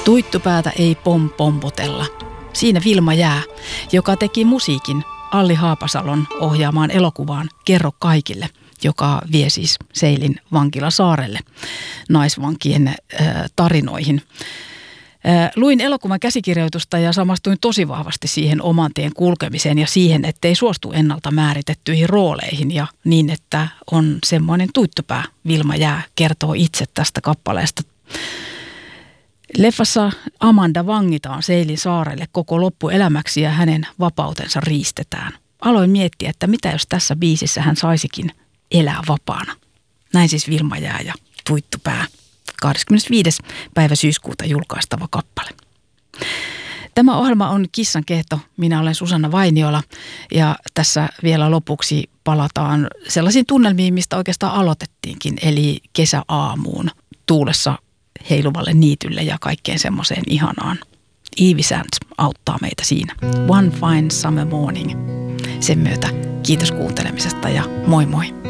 Tuittupäätä ei pompompotella. Siinä Vilma Jää, joka teki musiikin Alli Haapasalon ohjaamaan elokuvaan Kerro kaikille, joka vie siis Seilin vankilasaarelle naisvankien tarinoihin. Luin elokuvan käsikirjoitusta ja samastuin tosi vahvasti siihen oman tien kulkemiseen ja siihen, ettei suostu ennalta määritettyihin rooleihin ja niin, että on semmoinen tuittupää. Vilma Jää kertoo itse tästä kappaleesta. Leffassa Amanda vangitaan Seilin saarelle koko loppuelämäksi ja hänen vapautensa riistetään. Aloin miettiä, että mitä jos tässä biisissä hän saisikin elää vapaana. Näin siis Vilma Jää ja Tuittupää. 25. päivä syyskuuta julkaistava kappale. Tämä ohjelma on Kissan kehto. Minä olen Susanna Vainiola ja tässä vielä lopuksi palataan sellaisiin tunnelmiin, mistä oikeastaan aloitettiinkin, eli kesäaamuun tuulessa heiluvalle niitylle ja kaikkeen semmoiseen ihanaan. Ivy Sands auttaa meitä siinä. One Fine Summer Morning. Sen myötä kiitos kuuntelemisesta ja moi moi.